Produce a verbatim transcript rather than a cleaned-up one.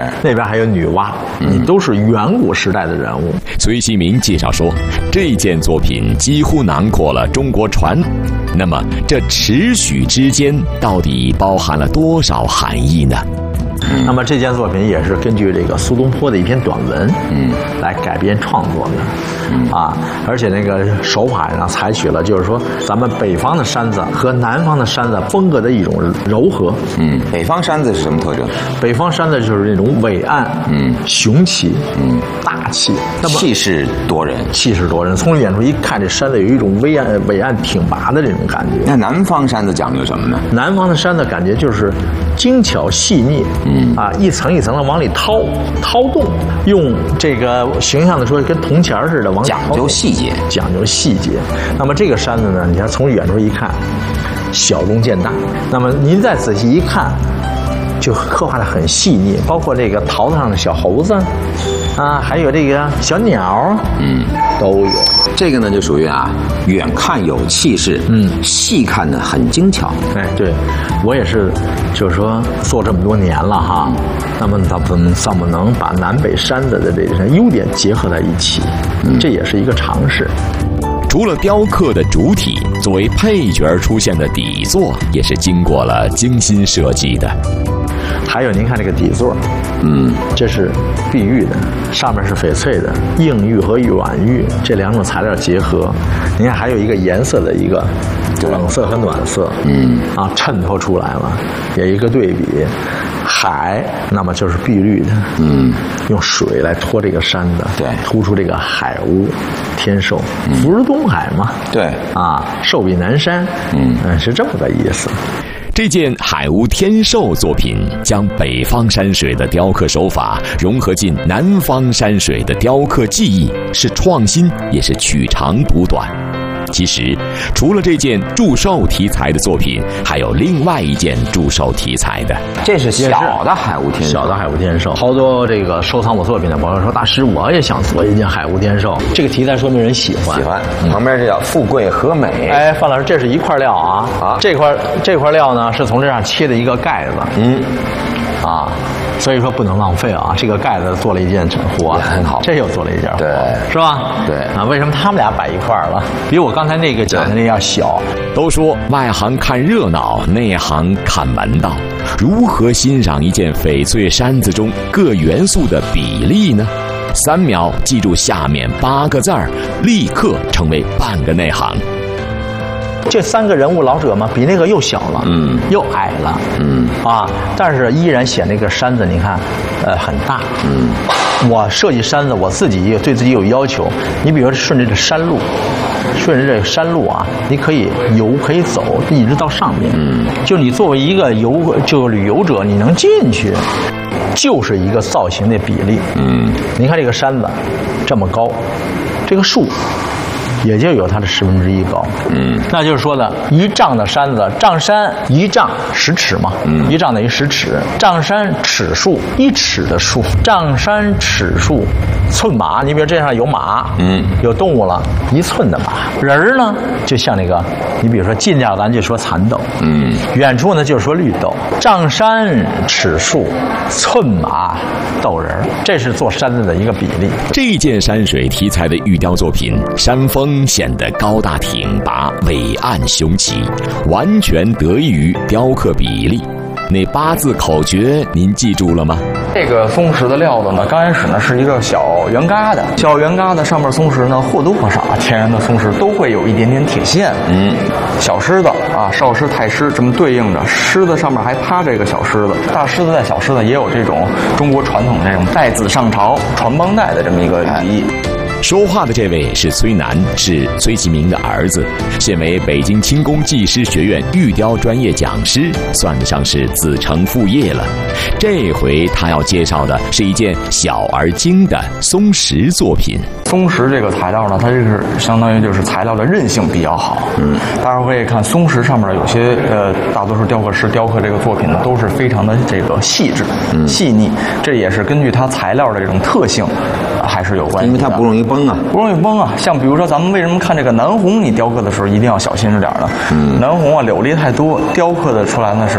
那边还有女娲，你都是远古时代的人物。 崔其明介绍说，这件作品几乎囊括了中国传。那么，这尺许之间到底包含了多少含义呢？ 嗯、那么这件作品也是根据这个苏东坡的一篇短文，嗯，来改编创作的，嗯啊，而且那个手法上采取了就是说咱们北方的山子和南方的山子风格的一种柔和。 嗯，北方山子是什么特征？ 北方山子就是那种伟岸，嗯，雄奇，嗯，大气， 那么气势夺人， 气势夺人。从远处一看，这山子有一种伟岸、伟岸挺拔的这种感觉。 那南方山子讲究什么呢？ 南方的山子感觉就是精巧细腻。嗯啊，一层一层的往里掏掏动，用这个形象的说，跟铜钱似的往里掏， 讲究细节， 讲究细节。那么这个山子呢，你看从远处一看，小中见大。那么您再仔细一看，就刻画的很细腻，包括这个桃子上的小猴子，啊，还有这个小鸟，嗯，都有。 这个呢，就属于啊，远看有气势，嗯，细看呢很精巧。 哎，对，我也是，就是说做这么多年了哈，那么咱们怎么能把南北山子的这个优点结合在一起？嗯，这也是一个尝试。 除了雕刻的主体，作为配角出现的底座，也是经过了精心设计的。 还有您看这个底座，嗯，这是碧玉的，上面是翡翠的，硬玉和软玉这两种材料结合，您看还有一个颜色的一个冷色和暖色，嗯，啊，衬托出来了，也一个对比。海，那么就是碧绿的，嗯，用水来托这个山的， 对， 突出这个海屋天寿，福如东海嘛， 对， 啊，寿比南山，嗯嗯，是这么个意思。 这件海屋天寿作品将北方山水的雕刻手法融合进南方山水的雕刻技艺，是创新也是取长补短。其实除了这件祝寿题材的作品，还有另外一件祝寿题材的， 这是小的海屋天寿。 小的海屋天寿，好多这个收藏我作品的朋友说，大师我也想做一件海屋天寿，这个题材说明人喜欢。 喜欢。嗯、旁边这叫富贵和美。 哎，范老师，这是一块料啊，啊，这块这块料呢是从这上切的一个盖子，嗯，啊。所以说不能浪费啊！这个盖子做了一件活， 很好， 这又做了一件活， 对， 是吧？ 对啊，为什么他们俩摆一块儿了？比我刚才那个讲的那要小。 都说外行看热闹，内行看门道。如何欣赏一件翡翠山子中各元素的比例呢？三秒记住下面八个字儿，立刻成为半个内行。 这三个人物老者嘛，比那个又小了，嗯，又矮了，嗯，啊，但是依然显那个山子，你看，呃，很大，嗯，我设计山子，我自己也对自己有要求。你比如说顺着这山路，顺着这个山路啊，你可以游，可以走，一直到上面，嗯，就你作为一个游，就旅游者，你能进去，就是一个造型的比例，嗯，你看这个山子这么高，这个树也就有它的十分之一高，嗯，那就是说呢，一丈的山子，丈山一丈十尺嘛，嗯，一丈等于十尺，丈山尺数一尺的数，丈山尺数寸马，你比如这上有马，嗯，有动物了，一寸的马，人儿呢就像那个，你比如说近点咱就说蚕豆，嗯，远处呢就是说绿豆，丈山尺数，寸马豆人，这是做山子的一个比例。 这件山水题材的玉雕作品，山峰显得高大挺拔、伟岸雄奇，完全得益于雕刻比例。那八字口诀您记住了吗？ 这个松石的料子呢，刚开始呢是一个小圆疙瘩，小圆疙瘩上面松石呢或多或少，天然的松石都会有一点点铁线。嗯，小狮子啊，少狮、太狮这么对应着，狮子上面还趴着一个小狮子，大狮子带小狮子也有这种中国传统这种带子上朝、传帮带的这么一个寓意。 说话的这位是崔楠，是崔其明的儿子，现为北京清宫技师学院玉雕专业讲师，算得上是子承父业了。这回他要介绍的是一件小而精的松石作品。 松石这个材料呢，它这是相当于就是材料的韧性比较好。嗯，大家可以看松石上面有些呃，大多数雕刻师雕刻这个作品呢，都是非常的这个细致、嗯、细腻，这也是根据它材料的这种特性。还是有关系的， 因为它不容易崩啊， 不容易崩啊。像比如说，咱们为什么看这个南红，你雕刻的时候一定要小心着点呢？嗯，南红啊，柳粒太多，雕刻的出来呢是